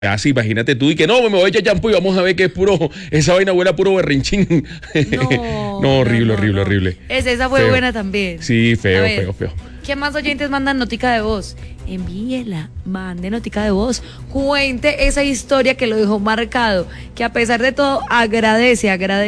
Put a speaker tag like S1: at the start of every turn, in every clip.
S1: Así, imagínate tú, y que no, me voy a echar champú y vamos a ver que es puro, esa vaina huele a puro berrinchín. No, horrible, horrible, horrible.
S2: Esa fue
S1: feo.
S2: Buena también.
S1: Sí, feo, feo, feo.
S2: ¿Qué más oyentes mandan notica de voz? Envíela, mande notica de voz. Cuente esa historia que lo dejó marcado, que a pesar de todo agradece.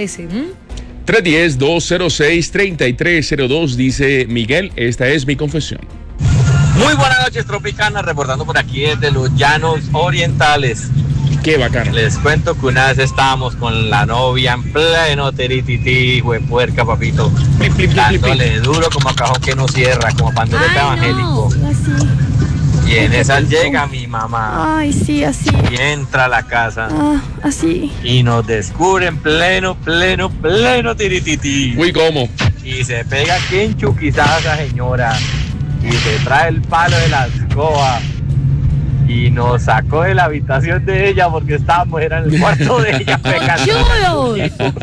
S1: 310-206-3302, dice Miguel, esta es mi confesión.
S3: Muy buenas noches, Tropicana, reportando por aquí desde los Llanos Orientales.
S1: Qué bacano.
S3: Les cuento que una vez estábamos con la novia en pleno teritití, huepuerca, papito, dándole duro como a cajón que no cierra, como pandereta evangélico.
S4: Así.
S3: Y en esas llega mi mamá.
S4: Ay, sí, así.
S3: Y entra a la casa.
S4: Así.
S3: Y nos descubre en pleno tiritití.
S1: Uy, ¿cómo?
S3: Y se pega quinchu quizás esa señora. Y se trae el palo de la escoba y nos sacó de la habitación de ella porque era en el cuarto de ella pegando.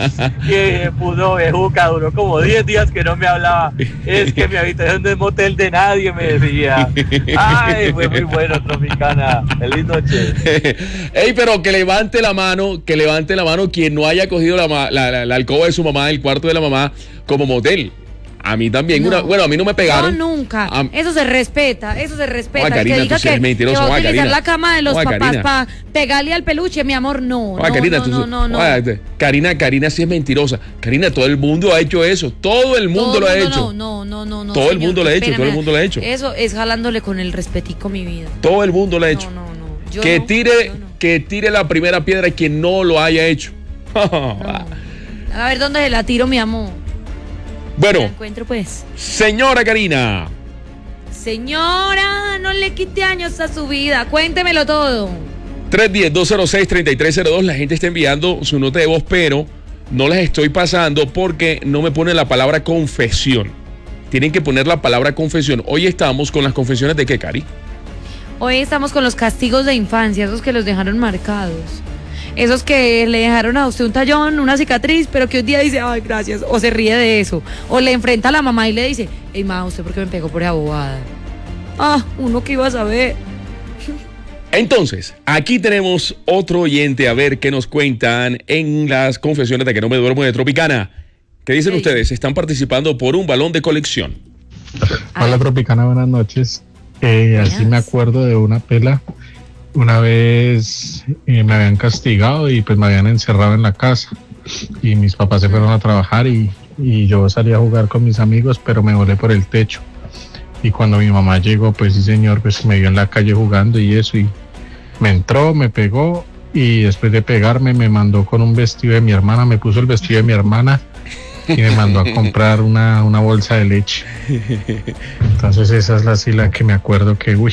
S3: Y puso bejuca, duró como 10 días que no me hablaba. Es que mi habitación no es motel de nadie, me decía. Ay, fue muy bueno, Tropicana. Feliz noche.
S1: Ey, pero que levante la mano quien no haya cogido la alcoba de su mamá, el cuarto de la mamá, como motel. A mí también,
S2: no.
S1: Bueno, a mí no me pegaron.
S2: No, nunca. Eso se respeta.
S1: Karina,
S2: que diga
S1: tú sí eres
S2: que
S1: mentiroso,
S2: va a utilizar
S1: Karina.
S2: la cama de los papás
S1: Karina.
S2: para pegarle al peluche, mi amor, no.
S1: Karina, Karina sí es mentirosa. Karina, todo el mundo ha hecho eso. Todo el mundo lo ha hecho.
S2: No.
S1: Todo el mundo lo ha hecho, todo el mundo lo ha hecho.
S2: Eso es jalándole con el respetico mi vida.
S1: Todo el mundo lo ha hecho. Que tire la primera piedra quien no lo haya hecho.
S2: A ver dónde se la tiro, mi amor.
S1: Bueno,
S2: la encuentro, pues.
S1: Señora Karina.
S2: Señora, no le quite años a su vida. Cuéntemelo todo.
S1: 310-206-3302. La gente está enviando su nota de voz, pero no las estoy pasando porque no me pone la palabra confesión. Tienen que poner la palabra confesión. Hoy estamos con las confesiones de qué, Cari.
S2: Hoy estamos con los castigos de infancia, esos que los dejaron marcados. Esos que le dejaron a usted un tallón, una cicatriz, pero que un día dice, ay, gracias, o se ríe de eso. O le enfrenta a la mamá y le dice, ey, ma, ¿usted por qué me pegó por esa bobada? Uno que iba a saber.
S1: Entonces, aquí tenemos otro oyente, a ver qué nos cuentan en las confesiones de que no me duermo de Tropicana. ¿Qué dicen ustedes? Están participando por un balón de colección.
S5: Hola, Tropicana, buenas noches. Así me acuerdo de una pela. Una vez me habían castigado y pues me habían encerrado en la casa y mis papás se fueron a trabajar y yo salí a jugar con mis amigos, pero me volé por el techo. Y cuando mi mamá llegó, pues sí señor, pues me vio en la calle jugando y eso, y me entró, me pegó y después de pegarme me mandó con un vestido de mi hermana, me puso el vestido de mi hermana y me mandó a comprar una bolsa de leche. Entonces esa es la que me acuerdo que, uy.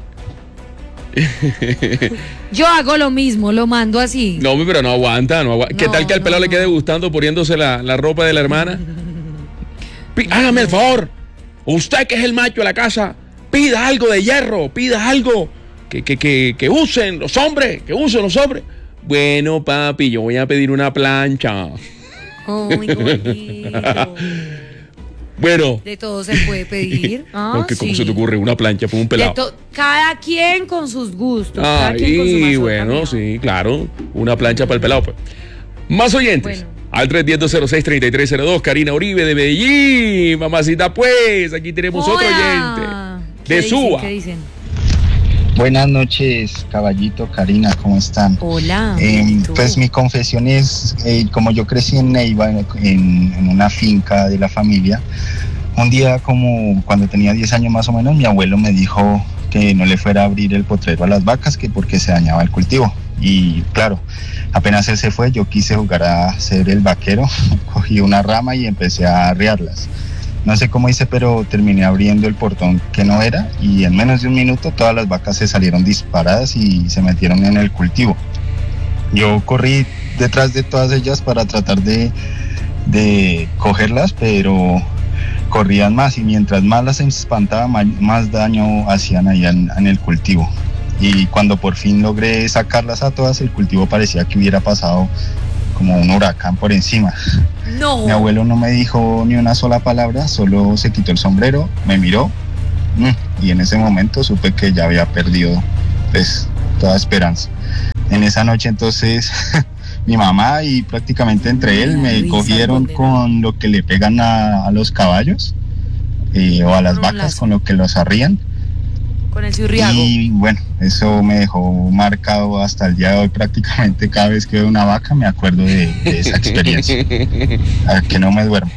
S2: Yo hago lo mismo, lo mando así.
S1: No, pero no aguanta. ¿Qué tal que al pelado le quede gustando poniéndose la ropa de la hermana? Hágame el favor. Usted que es el macho de la casa, pida algo de hierro, pida algo que usen los hombres, Bueno, papi, yo voy a pedir una plancha.
S2: Ay, gordito.
S1: Bueno.
S2: De todo se puede pedir.
S1: ¿Cómo se te ocurre una plancha por un pelado?
S2: Cada quien con sus gustos.
S1: Bueno, sí, claro. Una plancha para el pelado. Pues. Más oyentes. Bueno. Al 310-206-3302. Karina Uribe de Medellín. Mamacita, pues. Aquí tenemos otro oyente. De Suba.
S2: ¿Qué dicen?
S6: Buenas noches, caballito, Karina, ¿cómo están?
S2: Hola.
S6: Pues mi confesión es, como yo crecí en Neiva, en una finca de la familia, un día como cuando tenía 10 años más o menos, mi abuelo me dijo que no le fuera a abrir el potrero a las vacas, que porque se dañaba el cultivo. Y claro, apenas él se fue, yo quise jugar a ser el vaquero, cogí una rama y empecé a arriarlas. No sé cómo hice, pero terminé abriendo el portón que no era y en menos de un minuto todas las vacas se salieron disparadas y se metieron en el cultivo. Yo corrí detrás de todas ellas para tratar de cogerlas, pero corrían más y mientras más las espantaba, más daño hacían allá en el cultivo. Y cuando por fin logré sacarlas a todas, el cultivo parecía que hubiera pasado como un huracán por encima.
S2: No.
S6: Mi abuelo no me dijo ni una sola palabra, solo se quitó el sombrero, me miró y en ese momento supe que ya había perdido pues toda esperanza. En esa noche entonces mi mamá y prácticamente entre él me cogieron con lo que le pegan a los caballos o a las vacas, con lo que los arrían.
S2: Con el ciurriago.
S6: Y bueno, eso me dejó marcado hasta el día de hoy. Prácticamente cada vez que veo una vaca me acuerdo de esa experiencia. A que no me duermo.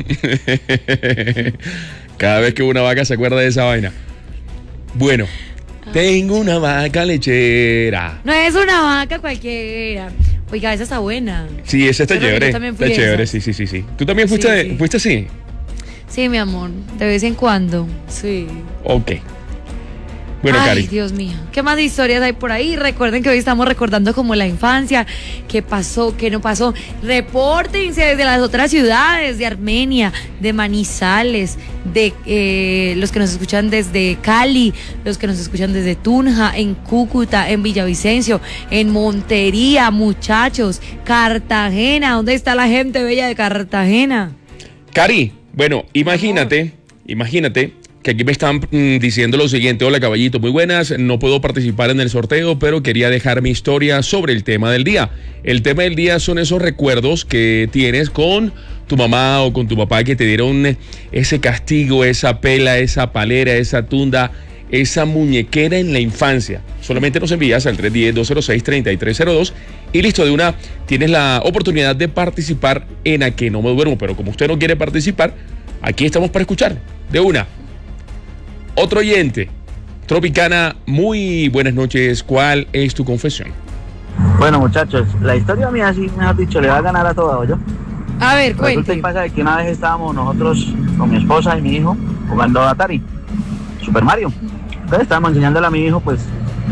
S1: Cada vez que veo una vaca se acuerda de esa vaina. Bueno, tengo una vaca lechera.
S2: No es una vaca cualquiera. Oiga, esa está buena.
S1: Sí, esa está
S2: Pero
S1: chévere.
S2: yo también fui
S1: Está chévere,
S2: esa.
S1: sí. ¿Tú también fuiste,
S2: Sí.
S1: fuiste así?
S2: Sí, mi amor, de vez en cuando. Sí.
S1: Ok. Bueno,
S2: Ay,
S1: Cari.
S2: Dios mío, ¿qué más de historias hay por ahí? Recuerden que hoy estamos recordando como la infancia, qué pasó, qué no pasó. Repórtense desde las otras ciudades, de Armenia, de Manizales, de los que nos escuchan desde Cali, los que nos escuchan desde Tunja, en Cúcuta, en Villavicencio, en Montería, muchachos, Cartagena. ¿Dónde está la gente bella de Cartagena?
S1: Cari, bueno, imagínate que aquí me están diciendo lo siguiente. Hola, caballito, muy buenas. No puedo participar en el sorteo, pero quería dejar mi historia sobre el tema del día. El tema del día son esos recuerdos que tienes con tu mamá o con tu papá que te dieron ese castigo, esa pela, esa palera, esa tunda, esa muñequera en la infancia. Solamente nos envías al 310-206-3302 y listo, de una tienes la oportunidad de participar en A Que No Me Duermo. Pero como usted no quiere participar, aquí estamos para escuchar de una. Otro oyente, Tropicana, muy buenas noches. ¿Cuál es tu confesión?
S4: Bueno, muchachos, la historia mía, sí, mejor dicho, le va a ganar a todas, ¿yo?
S2: A ver,
S4: Resulta y
S2: cuente.
S4: pasa de que una vez estábamos nosotros con mi esposa y mi hijo jugando a Atari, Super Mario. Entonces estábamos enseñándole a mi hijo, pues,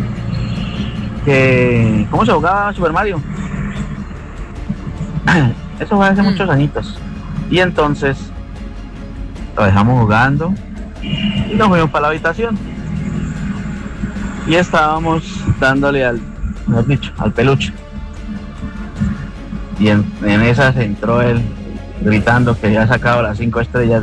S4: que cómo se jugaba Super Mario. Eso fue hace muchos añitos. Y entonces lo dejamos jugando y nos fuimos para la habitación. Y estábamos dándole mejor dicho, al peluche. Y en esas entró él gritando que había sacado las 5 estrellas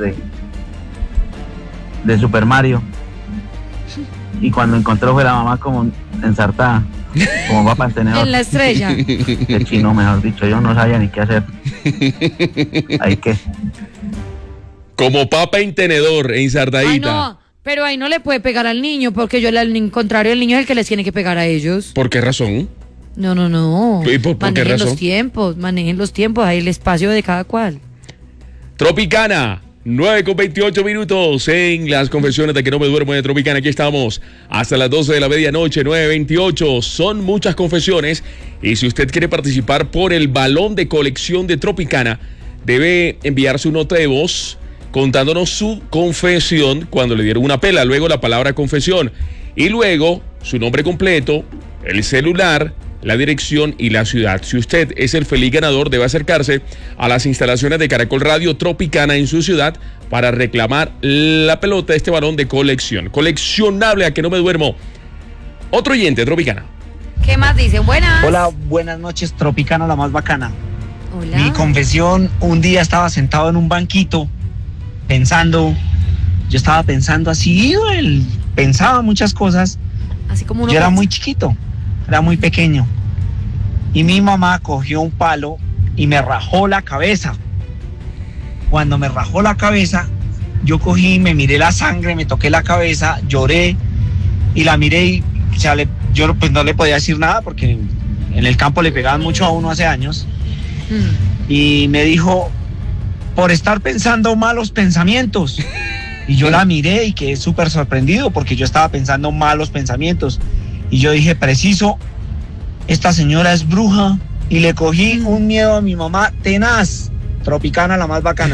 S4: de Super Mario. Y cuando encontró fue la mamá como ensartada, como papa en tenedor.
S2: En la estrella.
S4: De chino, mejor dicho, yo no sabía ni qué hacer. Ahí que.
S1: Como papa en tenedor, ensartadita.
S2: Ay, no, pero ahí no le puede pegar al niño, porque al contrario, el niño es el que les tiene que pegar a ellos.
S1: ¿Por qué razón?
S2: No.
S1: ¿Y por qué
S2: Manejen
S1: razón?
S2: manejen los tiempos, ahí el espacio de cada cual.
S1: Tropicana, 9:28 minutos en las confesiones de Que No Me Duermo de Tropicana. Aquí estamos hasta las 12 de la medianoche, 9:28. Son muchas confesiones y si usted quiere participar por el balón de colección de Tropicana, debe enviar su nota de voz contándonos su confesión cuando le dieron una pela, luego la palabra confesión y luego su nombre completo, el celular, la dirección y la ciudad. Si usted es el feliz ganador, debe acercarse a las instalaciones de Caracol Radio Tropicana en su ciudad para reclamar la pelota de este balón de colección. Coleccionable A Que No Me Duermo. Otro oyente, Tropicana.
S2: ¿Qué más dicen? Buenas.
S7: Hola, buenas noches, Tropicana, la más bacana.
S2: Hola.
S7: Mi confesión, un día estaba sentado en un banquito pensando, yo estaba pensando así, pensaba muchas cosas.
S2: Así como uno
S7: Yo era
S2: piensa.
S7: muy chiquito, era muy pequeño. Y mi mamá cogió un palo y me rajó la cabeza. Cuando me rajó la cabeza, yo cogí, me miré la sangre, me toqué la cabeza, lloré y la miré y yo pues no le podía decir nada porque en el campo le pegaban mucho a uno hace años. Y me dijo, por estar pensando malos pensamientos. Y yo la miré y quedé súper sorprendido porque yo estaba pensando malos pensamientos. Y yo dije, preciso, esta señora es bruja. Y le cogí un miedo a mi mamá tenaz. Tropicana, la más bacana.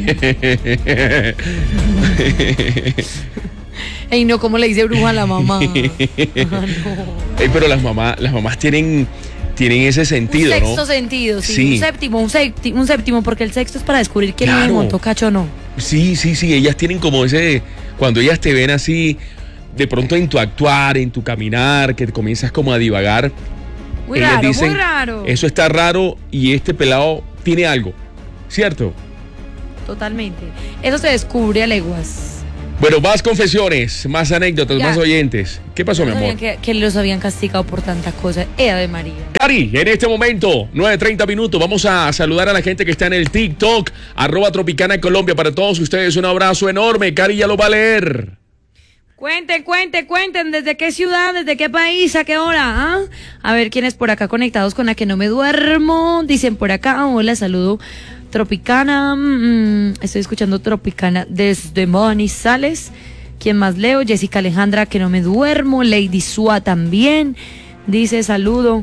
S2: Ey, no, ¿cómo le dice bruja a la mamá? No.
S1: Ey, pero las mamás tienen ese sentido,
S2: Un sexto
S1: ¿no?
S2: sentido, sí.
S1: Sí.
S2: Un séptimo, porque el sexto es para descubrir quién
S1: Claro.
S2: le montó cacho o no.
S1: Sí, ellas tienen como ese, cuando ellas te ven así, de pronto en tu actuar, en tu caminar, que te comienzas como a divagar,
S2: Muy
S1: ellas
S2: raro,
S1: dicen,
S2: muy raro.
S1: eso está raro y este pelado tiene algo, ¿cierto?
S2: Totalmente. Eso se descubre a leguas.
S1: Bueno, más confesiones, más anécdotas,
S2: Ya.
S1: más oyentes. ¿Qué pasó, mi
S2: No
S1: amor?
S2: sabían que los habían castigado por tanta cosa. Ave María.
S1: Cari, en este momento, 9:30 minutos, vamos a saludar a la gente que está en el TikTok, @Tropicana Colombia. Para todos ustedes, un abrazo enorme. Cari ya lo va a leer.
S2: Cuenten, ¿desde qué ciudad, desde qué país, a qué hora? ¿Ah? A ver quiénes por acá conectados con La Que No Me Duermo. Dicen por acá, hola, saludo Tropicana. Estoy escuchando Tropicana desde Manizales. ¿Quién más leo? Jessica Alejandra, Que No Me Duermo. Lady Sua también. Dice saludo.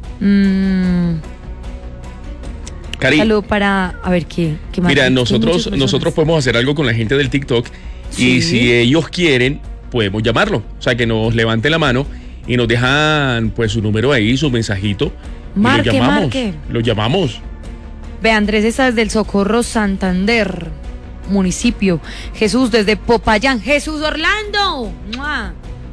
S1: Cari,
S2: Saludo para, a ver, ¿qué más?
S1: mira,
S2: Hay
S1: nosotros
S2: muchas personas.
S1: podemos hacer algo con la gente del TikTok y
S2: Sí.
S1: si ellos quieren, podemos llamarlo. O sea, que nos levante la mano y nos dejan pues su número ahí, su mensajito. Y
S2: Marque,
S1: lo llamamos.
S2: marque.
S1: Lo llamamos.
S2: Ve, Andrés está desde el Socorro Santander, municipio. Jesús desde Popayán. Jesús Orlando. ¡Mua!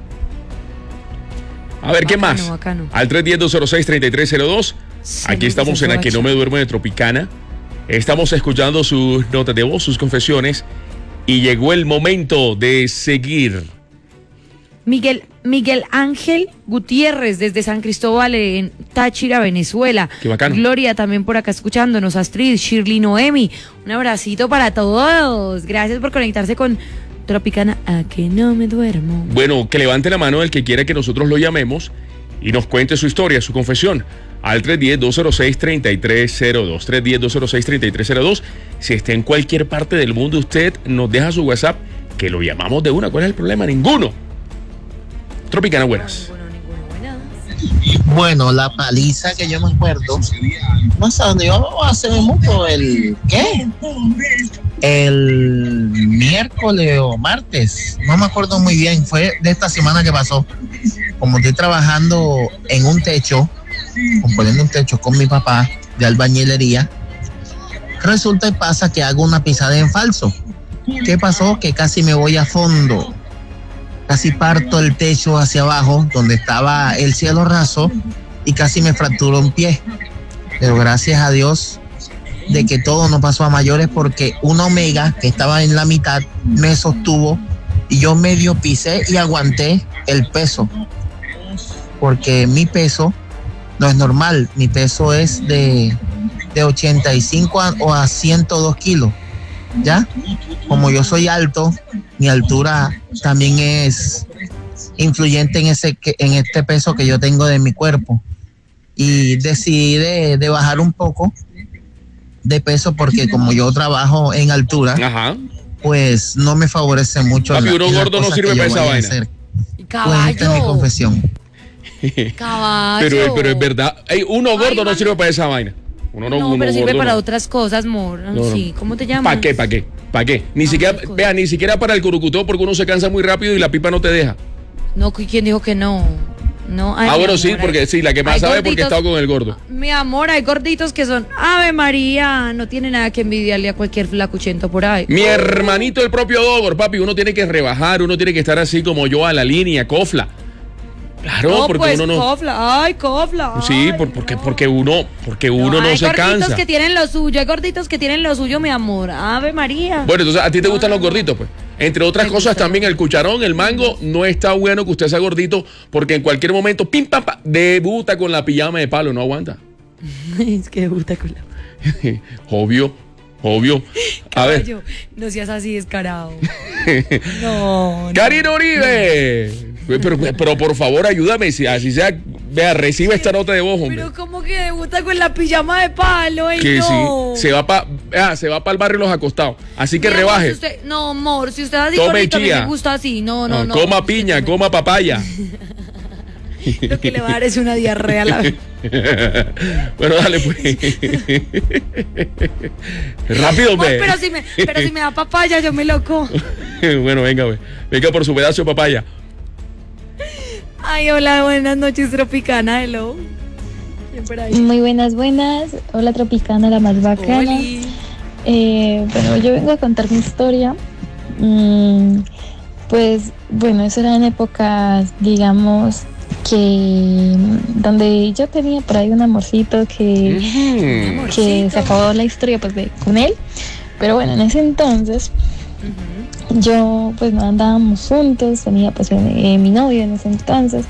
S1: A ver, ¿qué
S2: Bacano,
S1: más?
S2: bacano.
S1: Al 310-206-3302. Aquí estamos en La Que No Me Duermo de Tropicana. Estamos escuchando sus notas de voz, sus confesiones. Y llegó el momento de seguir.
S2: Miguel Ángel Gutiérrez desde San Cristóbal en Táchira, Venezuela.
S1: Qué bacano.
S2: Gloria también por acá escuchándonos. Astrid, Shirley, Noemi. Un abracito para todos. Gracias por conectarse con Tropicana. A Que No Me Duermo.
S1: Bueno, que levante la mano el que quiera que nosotros lo llamemos y nos cuente su historia, su confesión. Al 310-206-3302. 310-206-3302. Si está en cualquier parte del mundo, usted nos deja su WhatsApp, que lo llamamos de una. ¿Cuál es el problema? Ninguno. Tropicana, buenas.
S8: Bueno, la paliza que yo me acuerdo, no sé dónde yo hace mucho, el miércoles o martes, no me acuerdo muy bien, fue de esta semana que pasó. Como estoy trabajando en un techo, componiendo un techo con mi papá de albañilería, resulta y pasa que hago una pisada en falso. ¿Qué pasó? Que casi me voy a fondo. Casi parto el techo hacia abajo, donde estaba el cielo raso, y casi me fracturó un pie. Pero gracias a Dios de que todo no pasó a mayores, porque una omega que estaba en la mitad me sostuvo y yo medio pisé y aguanté el peso. Porque mi peso no es normal, mi peso es de 85 a 102 kilos. ¿Ya? Como yo soy alto, mi altura también es influyente en este peso que yo tengo de mi cuerpo. Y decidí de bajar un poco de peso porque como yo trabajo en altura,
S1: Ajá.
S8: pues no me favorece mucho.
S1: Papi, uno gordo no sirve para esa vaina.
S8: Pues esta es mi confesión.
S2: Caballo.
S1: Pero es verdad. Ey, uno gordo no sirve para esa vaina. Uno
S2: pero sirve
S1: gordo
S2: para
S1: no.
S2: otras cosas, amor.
S1: No.
S2: Sí, ¿cómo te llamas?
S1: ¿Para qué? Ni siquiera, vea, ni siquiera para el curucuteo, porque uno se cansa muy rápido y la pipa no te deja.
S2: No, ¿quién dijo que no? No, ay, mi
S1: Bueno,
S2: amor,
S1: sí, porque sí, la que más
S2: hay
S1: sabe porque
S2: gorditos-
S1: estaba con el gordo.
S2: Mi amor, hay gorditos que son Ave María, no tiene nada que envidiarle a cualquier flacuchento por ahí.
S1: Mi hermanito, el propio Dogor, papi, uno tiene que rebajar, uno tiene que estar así como yo a la línea, cofla. Claro,
S2: No,
S1: porque
S2: pues,
S1: uno no.
S2: cofla, ay, cofla.
S1: Sí,
S2: ay,
S1: porque uno no
S2: hay
S1: se
S2: gorditos
S1: cansa.
S2: que tienen lo suyo, hay gorditos que tienen lo suyo, mi amor. Ave María.
S1: Bueno, entonces a ti te gustan los gorditos, pues. Entre otras
S2: Me
S1: cosas,
S2: gustan.
S1: también el cucharón, el mango, no está bueno que usted sea gordito, porque en cualquier momento, pim, pam, pam, debuta con la pijama de palo, no aguanta.
S2: Es que gusta con la...
S1: Obvio. A ver.
S2: Caballo, no seas así descarado. No.
S1: Karina Uribe. Pero por favor, ayúdame, si así sea, vea, recibe esta nota de voz, hombre.
S2: Pero como que debuta con la pijama de palo, ey,
S1: Que
S2: no.
S1: sí, se va para el barrio Los Acostados. Así que
S2: Mi amor,
S1: rebaje.
S2: si usted- no, amor, si usted así
S1: Tome
S2: gordito, a mí
S1: chía.
S2: me gusta así. No.
S1: Coma piña, coma papaya.
S2: Lo que le va a dar es una diarrea a la vez.
S1: Bueno, dale pues. Rápido,
S2: Amor,
S1: hombre.
S2: pero si me da papaya, yo me loco.
S1: Bueno, venga, pues. Venga por su pedazo de papaya.
S2: Ay, hola, buenas noches, Tropicana, hello. ¿Quién por ahí?
S9: Muy buenas. Hola Tropicana, la más bacana.
S2: Oli.
S9: Bueno, yo vengo a contar mi historia. Pues bueno, eso era en épocas, digamos, que donde yo tenía por ahí un amorcito que
S2: Amorcito.
S9: se acabó la historia pues con él. Pero bueno, en ese entonces yo pues no andábamos juntos, tenía pues mi novio en ese entonces,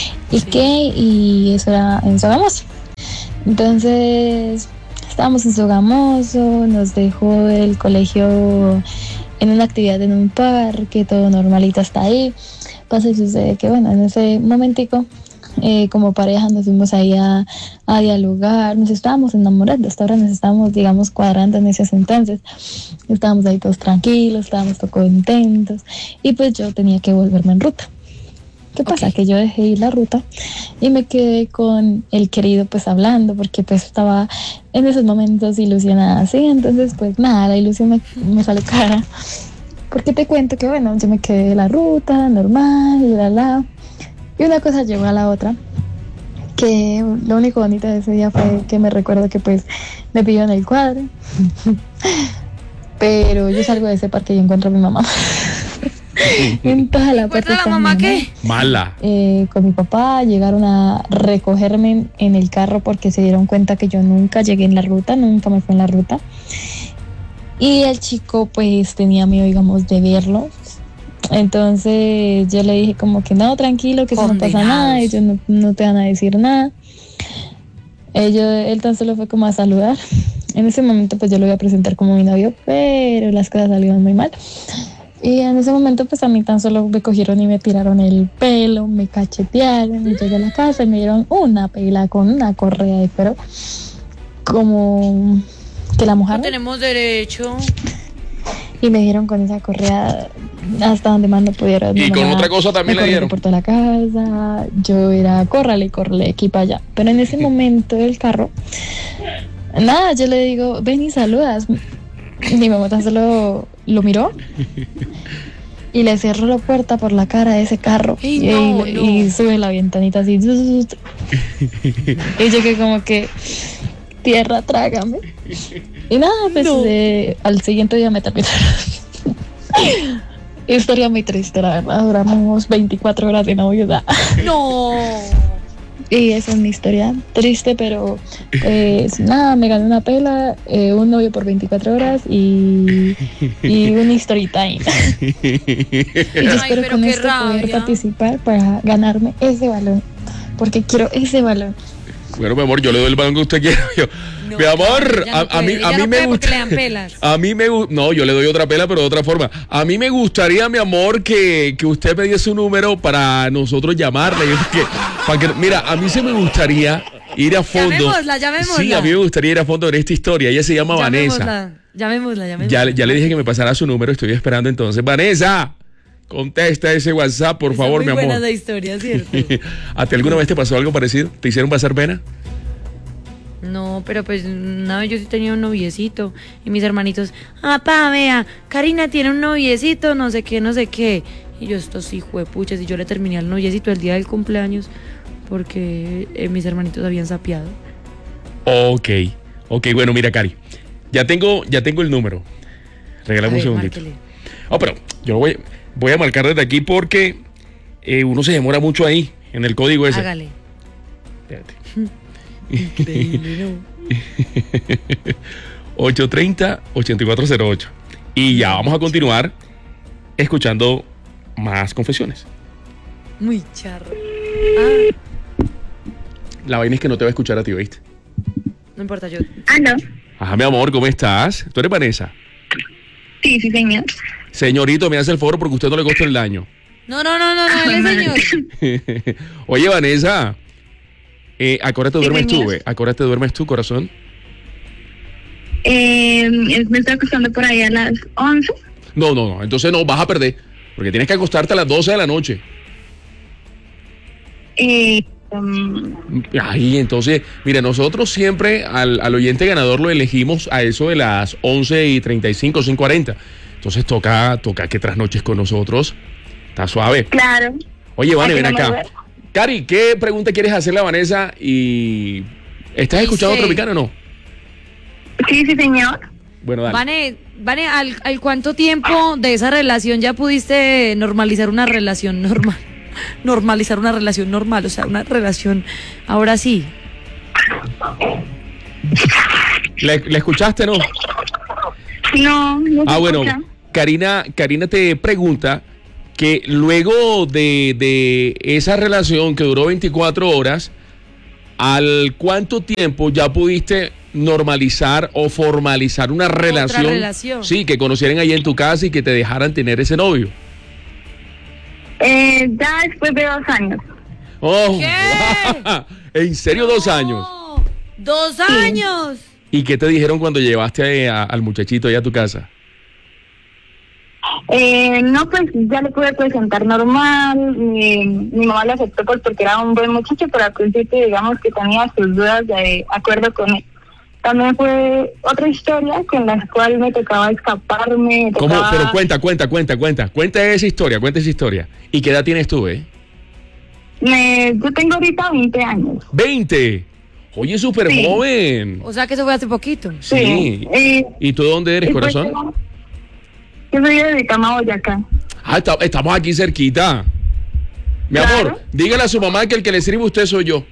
S9: y eso era en Sogamoso. Entonces estábamos en Sogamoso, nos dejó el colegio en una actividad en un parque, todo normalito hasta ahí. Pasa y sucede que bueno, en ese momentico como pareja nos fuimos ahí a dialogar, nos estábamos enamorando, hasta ahora nos estábamos, digamos, cuadrando en ese entonces. Estábamos ahí todos tranquilos, estábamos todos contentos, y pues yo tenía que volverme en ruta. ¿Qué pasa? Que yo dejé ir la ruta y me quedé con el querido pues hablando, porque pues estaba en esos momentos ilusionada así. Entonces pues nada, la ilusión me sale cara, porque te cuento que bueno, yo me quedé en la ruta normal, y una cosa llegó a la otra, que lo único bonito de ese día fue que me recuerdo que pues me pidió en el cuadro, pero yo salgo de ese parque y encuentro a mi mamá. En toda la parte
S2: ¿La mamá qué?
S1: Mala.
S9: Con mi papá llegaron a recogerme en el carro porque se dieron cuenta que yo nunca llegué en la ruta, nunca me fui en la ruta. Y el chico pues tenía miedo, digamos, de verlo. Entonces yo le dije como que no, tranquilo, que eso no pasa nada, ellos no te van a decir nada. Él tan solo fue como a saludar. En ese momento pues yo lo iba a presentar como mi novio, pero las cosas salieron muy mal. Y en ese momento pues a mí tan solo me cogieron y me tiraron el pelo, me cachetearon, y llegué a la casa y me dieron una pela con una correa de pelo, como que la mojaron.
S2: No tenemos derecho.
S9: Y me dieron con esa correa hasta donde más no pudieron.
S1: Y con otra cosa también le dieron.
S9: Por toda la casa, yo era córrale, aquí para allá. Pero en ese momento del carro, nada, yo le digo, ven y saludas. Mi mamá tan solo lo miró y le cerró la puerta por la cara de ese carro. Y sube la ventanita así. Y yo que como que, tierra, trágame. Y nada, pues al siguiente día me terminaron. Historia muy triste, la verdad. Duramos 24 horas de novios.
S2: No.
S9: Y esa es mi historia triste, pero pues nada, me gané una pela, un novio por 24 horas y un story time. Y yo espero con esto poder participar para ganarme ese balón, porque quiero ese balón.
S1: Bueno, mi amor, yo le doy el balón que usted quiera. Mi amor, a mí me gusta. No, yo le doy otra pela, pero de otra forma. A mí me gustaría, mi amor, que usted me diese un número para nosotros llamarle. Mira, a mí se me gustaría ir a fondo.
S2: Llamémosla.
S1: Sí, a mí me gustaría ir a fondo en esta historia. Ella se llama Vanessa.
S2: Llamémosla.
S1: Ya le dije que me pasara su número, estoy esperando entonces. Vanessa, contesta ese WhatsApp, por favor, mi amor.
S2: Muy buena la historia, ¿cierto?
S1: ¿A ti alguna vez te pasó algo parecido? ¿Te hicieron pasar pena?
S2: No, pero pues una vez yo sí tenía un noviecito y mis hermanitos, papá, vea, Karina tiene un noviecito, no sé qué. Y yo, estos hijuepuchas, y yo le terminé al noviecito el día del cumpleaños porque mis hermanitos habían sapeado. Ok,
S1: bueno, mira, Cari, ya tengo el número. Regálame un segundito.
S2: Márquele.
S1: Pero yo voy a marcar desde aquí porque uno se demora mucho ahí, en el código ese.
S2: Hágale.
S1: Espérate.
S2: Increíble, ¿no?
S1: 830-8408. Y ya vamos a continuar escuchando más confesiones.
S2: Muy charro.
S1: La vaina es que no te va a escuchar a ti, ¿oíste?
S2: No importa, yo.
S10: ¿Aló?
S1: Ajá, mi amor, ¿cómo estás? ¿Tú eres Vanessa?
S10: Sí, señor.
S1: Señorito, me hace el favor porque usted no le costó el daño.
S2: No, él es señor.
S1: Oye, Vanessa, ¿a qué hora te duermes tú, güey? ¿A qué hora te duermes tú, corazón?
S10: Me estoy acostando por ahí a las 11.
S1: No, entonces no, vas a perder, porque tienes que acostarte a las 12 de la noche. Ahí, entonces, mira, nosotros siempre al oyente ganador lo elegimos a eso de las 11:35, 5:40. Entonces toca que trasnoches con nosotros. Está suave.
S10: Claro.
S1: Oye, Vane, ven acá. Cari, ¿qué pregunta quieres hacerle a Vanessa? ¿Y estás escuchando Tropicana o no?
S10: Sí, señor.
S1: Bueno, dale.
S2: Vane, ¿al cuánto tiempo de esa relación ya pudiste normalizar una relación normal? Normalizar una relación normal, o sea, una relación ahora sí.
S1: ¿Le escuchaste, no?
S10: No.
S1: Bueno, Karina te pregunta que luego de esa relación que duró 24 horas, ¿al cuánto tiempo ya pudiste normalizar o formalizar una relación? Sí, que conocieran ahí en tu casa y que te dejaran tener ese novio.
S10: Ya después de 2 años.
S1: Oh,
S2: ¿Qué?
S1: ¿En serio 2 años?
S2: 2 años.
S1: ¿Y qué te dijeron cuando llevaste al muchachito allá a tu casa?
S10: No, pues ya le pude presentar normal. Mi mamá le aceptó pues porque era un buen muchacho, pero al principio digamos que tenía sus dudas de acuerdo con él. También fue otra historia con la cual me tocaba escaparme.
S1: ¿Cómo? Pero cuenta esa historia. ¿Y qué edad tienes tú,
S10: Yo tengo ahorita 20 años.
S1: ¿20? Oye, súper joven.
S2: O sea que eso fue hace poquito.
S1: Sí. ¿Y tú de dónde eres, corazón?
S10: Yo soy de Vitama, Boyacá.
S1: Ah, estamos aquí cerquita. Mi amor, dígale a su mamá que el que le sirve a usted soy yo.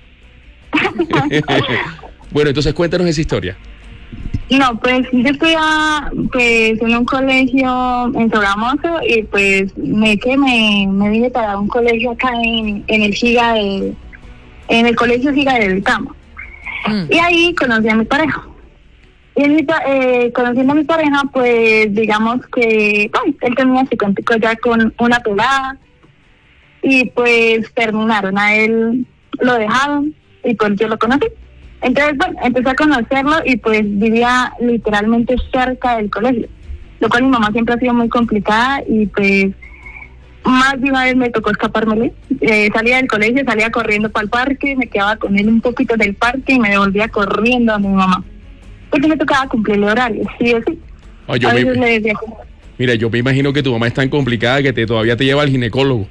S1: Bueno, entonces cuéntanos esa historia.
S10: No, pues yo estudiaba pues en un colegio en Sogamoso y pues me vine para un colegio acá en el Giga en el colegio Giga de Vitama. Y ahí conocí a mi pareja. Y conociendo a mi pareja, pues digamos que él tenía su contigo ya con una pelada y pues terminaron. A él lo dejaron y pues yo lo conocí. Entonces, bueno, empecé a conocerlo y pues vivía literalmente cerca del colegio, lo cual mi mamá siempre ha sido muy complicada y pues más de una vez me tocó escapármele. Salía del colegio, salía corriendo para el parque, me quedaba con él un poquito del parque y me devolvía corriendo a mi mamá. Porque me tocaba cumplir el horario, sí o sí.
S1: Oh, mira, yo me imagino que tu mamá es tan complicada que todavía te lleva al ginecólogo.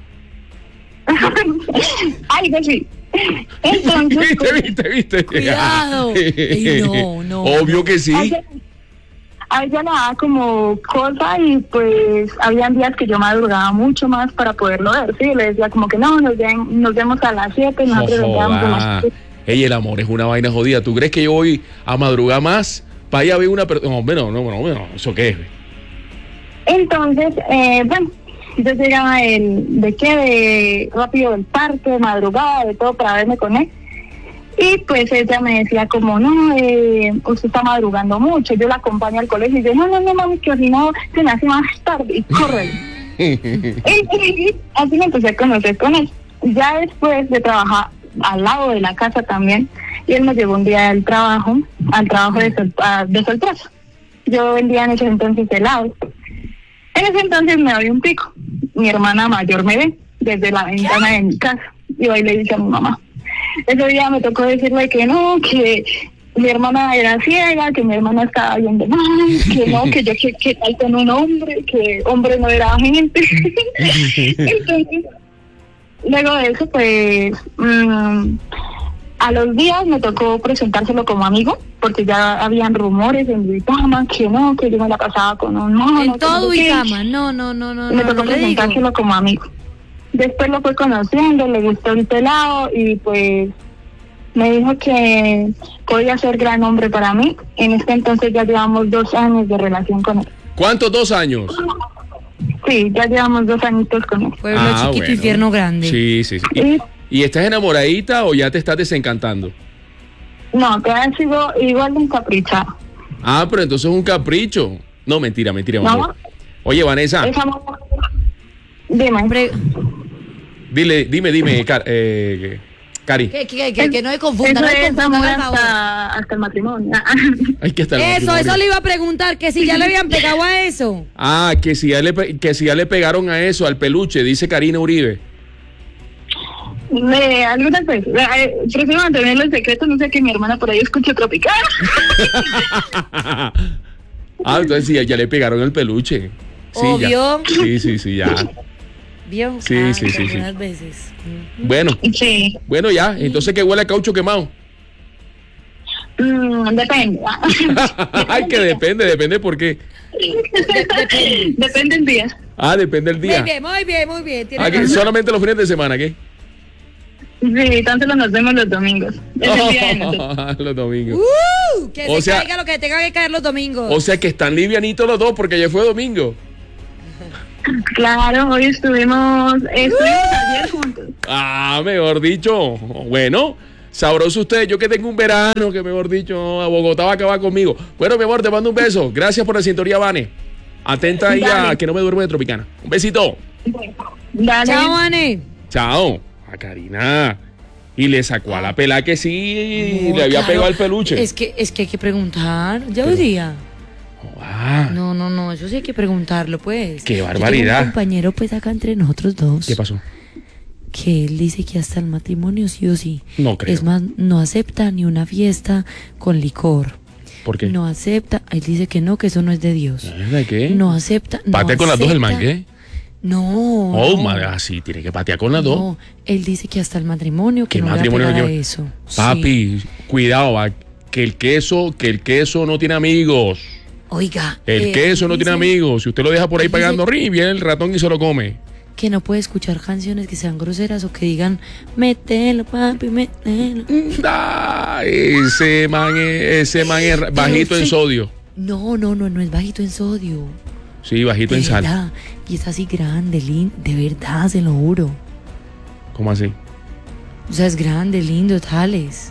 S10: Algo así. Entonces,
S1: ¿Viste?
S2: Cuidado. No.
S1: Obvio que sí.
S10: A ella le daba como cosa y pues habían días que yo madrugaba mucho más para poderlo ver, sí, le decía como que no, nos vemos a las 7 y nosotros nos quedamos a las 7.
S1: Ey, el amor es una vaina jodida. ¿Tú crees que yo voy a madrugar más para ir a ver una persona? No, ¿eso qué es?
S10: Entonces, bueno, yo llegaba de rápido del parque, madrugada, de todo para verme con él. Y pues ella me decía como, no, usted está madrugando mucho, yo la acompaño al colegio. Y yo, no, mami, que si no se me hace más tarde, y corre. y así me empecé a conocer con él. Ya después de trabajar al lado de la casa también, y él me llevó un día al trabajo de sorpresa. Yo vendía en ese entonces helados. En ese entonces me doy un pico. Mi hermana mayor me ve desde la ventana de mi casa. Y hoy le dice a mi mamá. Ese día me tocó decirle que no, que mi hermana era ciega, que mi hermana estaba viendo mal, que no, que yo que tal con un hombre, que hombre no era gente. Entonces, luego de eso, pues, a los días me tocó presentárselo como amigo, porque ya habían rumores en Vitama, que no, que yo me la pasaba con un mono.
S2: En todo Vitama, no.
S10: Me tocó presentárselo como amigo. Después lo fue conociendo, le gustó el pelado y pues me dijo que podía ser gran hombre para mí. En este entonces ya llevamos 2 años de relación con él.
S1: ¿Cuántos 2 años?
S10: Sí, ya llevamos 2 añitos con él.
S2: Pueblo chiquito, infierno grande.
S1: Sí. ¿Y estás enamoradita o ya te estás desencantando?
S10: No, te ha sido igual de encaprichado.
S1: Ah, pero entonces es un capricho. No, mentira, amor. Oye, Vanessa.
S10: Dime.
S1: Dime, Cari.
S2: Que no me confunda.
S10: Eso es amor hasta el matrimonio.
S2: Eso le iba a preguntar, que si ya le habían pegado a eso.
S1: Ah, que si ya le pegaron a eso, al peluche, dice Karina Uribe.
S10: Algunas veces. Prefiero mantenerlo en secreto, no sé que mi hermana por ahí escuche Tropical.
S1: Entonces sí, ya le pegaron el peluche. Sí,
S2: obvio.
S1: Ya. Sí, ya.
S2: ¿Vio?
S1: Sí.
S2: Algunas veces.
S1: Bueno.
S10: Sí.
S1: Bueno, ya. Entonces, ¿qué huele a caucho quemado?
S10: Depende.
S1: Ay, que depende por qué.
S10: Depende el día.
S1: Depende el día.
S2: Muy bien.
S1: Solamente los fines de semana, ¿qué?
S10: Sí, tan solo nos vemos los domingos. Es el día de nosotros.
S1: Los domingos.
S2: Que
S1: O
S2: se
S1: sea-
S2: caiga lo que tenga que caer los domingos.
S1: O sea que están livianitos los dos porque ayer fue domingo.
S10: Claro, hoy estuvimos ayer juntos.
S1: Ah, mejor dicho. Bueno, sabroso usted. Yo que tengo un verano que, mejor dicho, a Bogotá va a acabar conmigo. Bueno, mi amor, te mando un beso. Gracias por la sintonía, Vane. Atenta ahí a
S10: Dale.
S1: que no me duerme de Tropicana. Un besito.
S10: Dale.
S2: Chao, Vane.
S1: Chao. A Karina. Y le sacó a la pelada que sí
S2: No,
S1: le había
S2: claro.
S1: pegado el peluche.
S2: Es que hay que preguntar. Ya diría.
S1: Ah,
S2: No, eso sí hay que preguntarlo, pues.
S1: Qué
S2: Yo tengo
S1: barbaridad.
S2: un compañero, pues, acá entre nosotros dos.
S1: ¿qué pasó?
S2: Que él dice que hasta el matrimonio sí o sí.
S1: No creo.
S2: Es más, no acepta ni una fiesta con licor.
S1: ¿Por qué?
S2: No acepta. Él dice que no, que eso no es de Dios.
S1: ¿De qué?
S2: No acepta. No
S1: Patea con las dos el man,
S2: acepta.
S1: ¿qué?
S2: No.
S1: Oh,
S2: no.
S1: madre, así tiene que patear con las dos.
S2: No, él dice que hasta el matrimonio, que
S1: ¿Qué
S2: no
S1: matrimonio?
S2: le va a pegar
S1: ¿Qué?
S2: a eso.
S1: Papi,
S2: Sí.
S1: cuidado, va, que el queso no tiene amigos.
S2: Oiga.
S1: El queso no
S2: dice
S1: tiene amigos. Si usd lo deja por ahí
S2: él dice-
S1: pagando, viene el ratón y se lo come.
S2: Que no puede escuchar canciones que sean groseras o que digan, mételo, papi, mételo.
S1: Ese man es bajito en
S2: sí.
S1: sodio.
S2: No es bajito en sodio.
S1: Sí, bajito
S2: De
S1: en sal.
S2: verdad. Y es así grande, de verdad, se lo juro.
S1: ¿Cómo así?
S2: O sea, es grande, lindo, tales.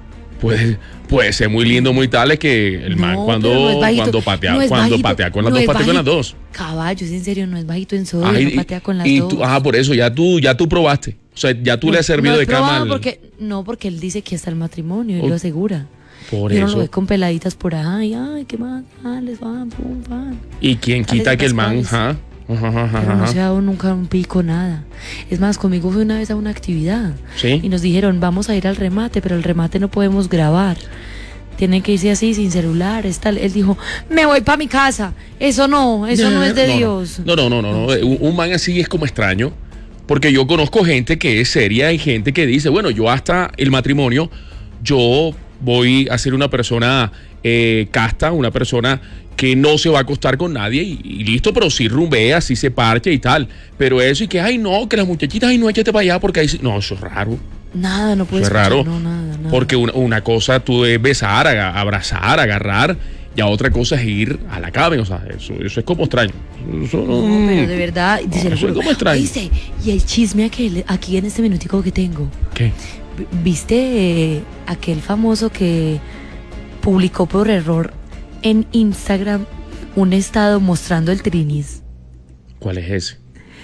S1: Puede ser muy lindo, muy tales que el man
S2: No,
S1: cuando
S2: pero no es bajito,
S1: patea,
S2: no es
S1: cuando
S2: bajito,
S1: patea con las
S2: no
S1: dos,
S2: es
S1: patea con las
S2: bajito.
S1: dos.
S2: Caballos, en serio, no es bajito en sodio,
S1: Ay,
S2: no patea con las
S1: y
S2: dos.
S1: tú, por eso, ya tú probaste. O sea, ya tú le has servido
S2: no
S1: de
S2: he probado
S1: cama al-
S2: porque él dice que hasta el matrimonio, él
S1: Oh,
S2: lo asegura.
S1: por
S2: Yo no
S1: eso.
S2: lo ve con peladitas por ahí, ay, qué más, les van, pum, van.
S1: ¿Y quién
S2: Tales
S1: quita que el man,
S2: Pascuales.
S1: ajá,
S2: Pero no se ha dado nunca un pico, nada. Es más, conmigo fue una vez a una actividad
S1: ¿Sí?
S2: y nos dijeron, vamos a ir al remate, pero el remate no podemos grabar. Tienen que irse así, sin celular. Él dijo, me voy para mi casa. Eso no es de Dios.
S1: No. Un man así es como extraño. Porque yo conozco gente que es seria y gente que dice, bueno, yo hasta el matrimonio, yo voy a ser una persona casta, una persona que no se va a acostar con nadie y listo, pero sí rumbea, sí se parche y tal. Pero eso y que, ay, no, que las muchachitas, ay, no, échate para allá porque ahí sí. No, eso es raro.
S2: Nada, no puedes
S1: Eso es raro.
S2: No, nada.
S1: Porque una cosa tú es besar, abrazar, agarrar, y a otra cosa es ir a la cama. O sea, eso es como extraño. Eso
S2: No, pero de verdad, dice,
S1: eso es como extraño.
S2: Dice, y el chisme aquí en este minutico que tengo.
S1: ¿Qué?
S2: ¿Viste aquel famoso que publicó por error en Instagram un estado mostrando el trinis?
S1: ¿Cuál es ese?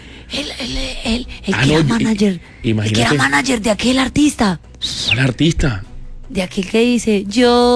S2: El
S1: Ah,
S2: que
S1: no,
S2: era manager. El que
S1: imagínate.
S2: era manager de aquel artista.
S1: ¿Cuál artista?
S2: De aquel que dice,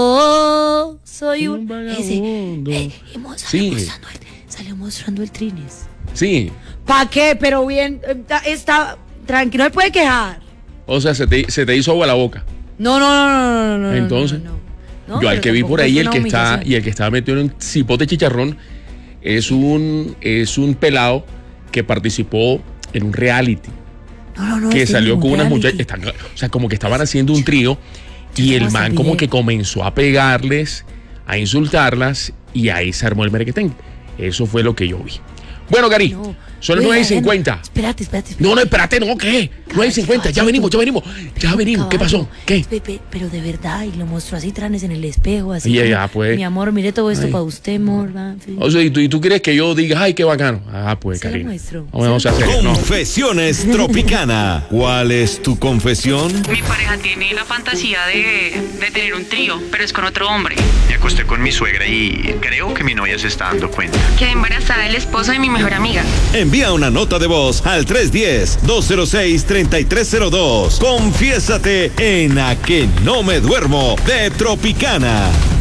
S2: yo soy un...
S1: vagabundo.
S2: Salió,
S1: Sí.
S2: salió mostrando el trinis.
S1: Sí.
S2: ¿Pa' qué? Pero bien, está tranquilo, no me puede quejar.
S1: O sea, se te hizo agua la boca.
S2: No.
S1: Entonces,
S2: No,
S1: yo al
S2: pero
S1: que vi
S2: tampoco
S1: por ahí,
S2: fue
S1: el
S2: una
S1: que está
S2: humillación.
S1: y el que estaba metido en un cipote chicharrón, es un pelado que participó en un reality.
S2: No,
S1: Que
S2: este
S1: salió
S2: ningún
S1: con unas
S2: reality.
S1: muchachas, o sea, como que estaban haciendo un trío y
S2: Yo
S1: el
S2: tengo
S1: man
S2: hasta
S1: como
S2: video.
S1: que comenzó a pegarles, a insultarlas y ahí se armó el merequetén. Eso fue lo que yo vi. Bueno, Gary,
S2: No.
S1: son las
S2: Oiga,
S1: 9:50.
S2: Espérate.
S1: No, espérate, no, ¿qué? 9:50, ya venimos. ¿Qué pasó? ¿Qué?
S2: Pero de verdad, y lo mostró así tranes en el espejo, así.
S1: Y
S2: como,
S1: ya, pues.
S2: Mi amor, mire todo esto
S1: Ay.
S2: para usted, amor. va, en fin.
S1: O sea, ¿y tú crees que yo diga, ay, qué bacano? Ah, pues,
S2: Se lo
S1: Karina.
S2: muestro.
S1: Vamos a hacer, no.
S11: Confesiones Tropicana. ¿Cuál es tu confesión?
S12: Mi pareja tiene la fantasía de tener un trío, pero es con otro hombre.
S13: Me acosté con mi suegra y creo que mi novia se está dando cuenta.
S12: Quedé embarazada del esposo de mi mejor amiga.
S11: Envía una nota de voz al 310-206-3302. Confiésate en A que no me duermo de Tropicana.